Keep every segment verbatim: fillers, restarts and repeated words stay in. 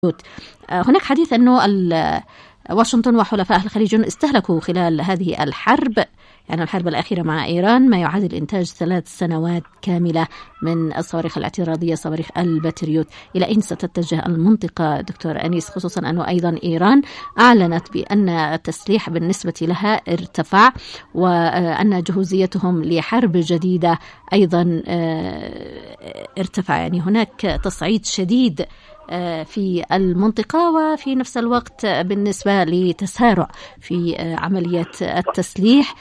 هناك حديث أنه واشنطن وحلفائها الخليجيون استهلكوا خلال هذه الحرب، يعني الحرب الأخيرة مع إيران، ما يعادل إنتاج ثلاث سنوات كاملة من الصواريخ الاعتراضية، صواريخ الباتريوت. إلى أين ستتجه المنطقة دكتور أنيس، خصوصا أنه أيضا إيران أعلنت بأن التسليح بالنسبة لها ارتفع، وأن جهوزيتهم لحرب جديدة أيضا ارتفع. يعني هناك تصعيد شديد في المنطقة، وفي نفس الوقت بالنسبة لتسارع في عملية التسليح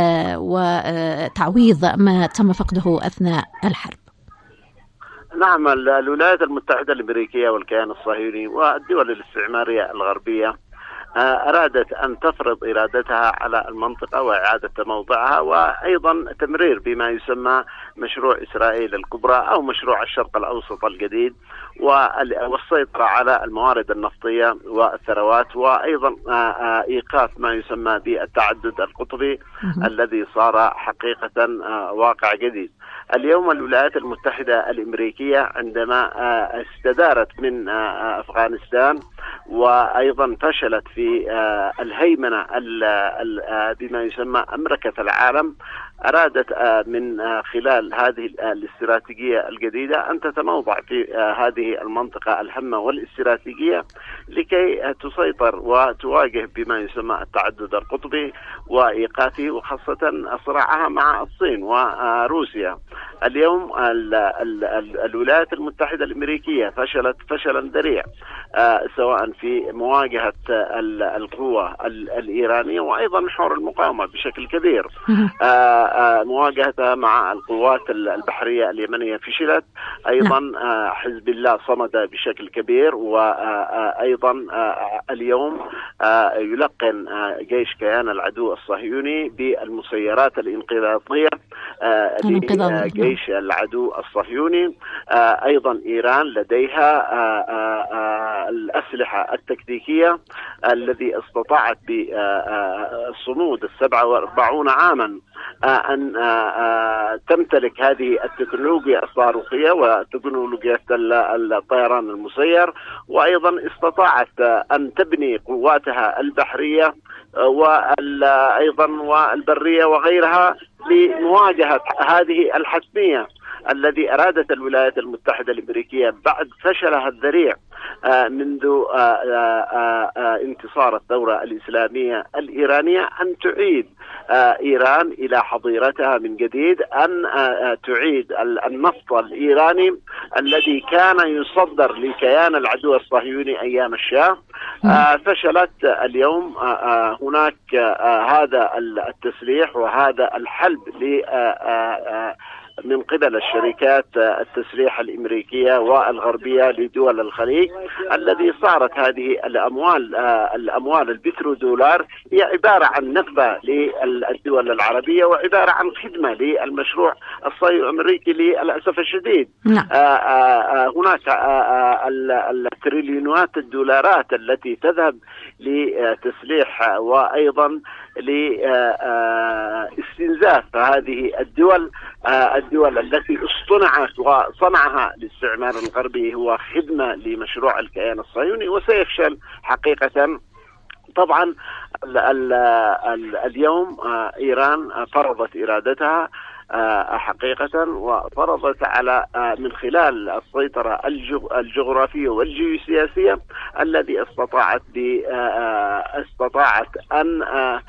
وتعويض ما تم فقده أثناء الحرب. نعم، الولايات المتحدة الأمريكية والكيان الصهيوني والدول الاستعمارية الغربية أرادت أن تفرض إرادتها على المنطقة وإعادة موضعها، وأيضا تمرير بما يسمى مشروع إسرائيل الكبرى أو مشروع الشرق الأوسط الجديد، والسيطرة على الموارد النفطية والثروات، وأيضا إيقاف ما يسمى بالتعدد القطبي الذي صار حقيقة واقع جديد. اليوم الولايات المتحدة الأمريكية عندما استدارت من أفغانستان وأيضا فشلت في الهيمنة بما يسمى أمريكة العالم، أرادت من خلال هذه الاستراتيجية الجديدة أن تتموضع في هذه المنطقة الهامة والاستراتيجية لكي تسيطر وتواجه بما يسمى التعدد القطبي وإيقافه، وخاصة صراعها مع الصين وروسيا. اليوم ال ال ال الولايات المتحدة الأمريكية فشلت فشلا ذريع سواء في مواجهة القوة الإيرانية وأيضا محور المقاومة بشكل كبير. مواجهتها مع القوات البحرية اليمنية فشلت، أيضا حزب الله صمد بشكل كبير، وأيضا اليوم يلقن جيش كيان العدو الصهيوني بالمسيرات الانقضاضية لجيش العدو الصهيوني. أيضا إيران لديها الأسلحة التكتيكية الذي استطاعت بصمود السبعة وأربعون عاما أن تمتلك هذه التكنولوجيا الصاروخية وتكنولوجيا الطيران المسير، وأيضا استطاعت أن تبني قواتها البحرية وأيضا والبرية وغيرها لمواجهة هذه الحتمية الذي أرادت الولايات المتحدة الأمريكية بعد فشلها الذريع منذ انتصار الثورة الإسلامية الإيرانية أن تعيد إيران إلى حظيرتها من جديد، أن تعيد النفط الإيراني الذي كان يصدر لكيان العدو الصهيوني أيام الشاه. فشلت اليوم. هناك هذا التسليح وهذا الحلب ل من قبل الشركات التسليح الأمريكية والغربية لدول الخليج، الذي صارت هذه الأموال الأموال البترودولار هي عبارة عن نقبة للدول العربية وعبارة عن خدمة للمشروع الصهيوني الأمريكي للأسف الشديد. هناك التريليونات الدولارات التي تذهب لتسليح وأيضا لاستنزاف هذه الدول الدول التي اصطنعت وصنعها الاستعمار الغربي هو خدمة لمشروع الكيان الصهيوني وسيفشل حقيقة. طبعا ال ال ال اليوم إيران فرضت إرادتها حقيقة، وفرضت على من خلال السيطرة الجغرافية والجيوسياسية الذي استطاعت استطاعت أن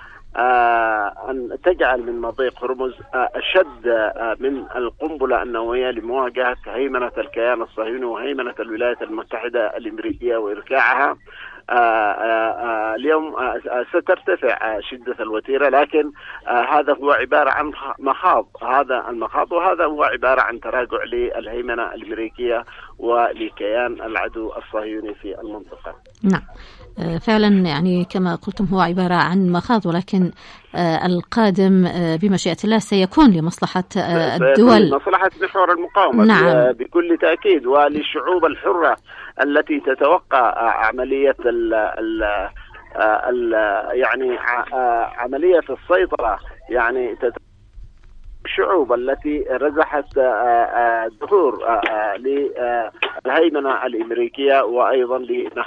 أن تجعل من مضيق هرمز أشد من القنبلة النووية لمواجهة هيمنة الكيان الصهيوني وهيمنة الولايات المتحدة الأمريكية وإركاعها. اليوم سترتفع شدة الوتيرة، لكن هذا هو عبارة عن مخاض، هذا المخاض، وهذا هو عبارة عن تراجع للهيمنة الأمريكية ولكيان العدو الصهيوني في المنطقة. نعم فعلا، يعني كما قلتم هو عبارة عن مخاض، ولكن القادم بمشيئة الله سيكون لمصلحة الدول، لمصلحة محور المقاومة. نعم. بكل تأكيد، وللشعوب الحرة التي تتوقع عملية ال ال ال يعني عملية السيطرة، يعني الشعوب التي رزحت ظهور للهيمنة الأمريكية وأيضا